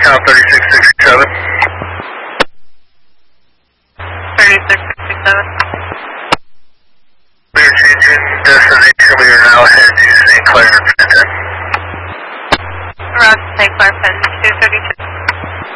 Cal 3667. 3667. We are changing destination. We are now heading to St. Clair and Fenton. Roger, St. Clair, Fenton 232.